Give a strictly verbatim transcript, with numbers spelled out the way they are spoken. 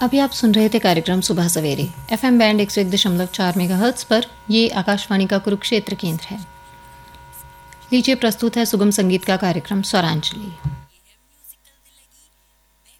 अभी आप सुन रहे थे कार्यक्रम सुबह सवेरे एफएम बैंड एक सौ एक दशमलव चार मेगाहर्ट्ज़ पर। ये आकाशवाणी का कुरुक्षेत्र केंद्र है। लीजिए प्रस्तुत है सुगम संगीत का कार्यक्रम स्वरांजलि।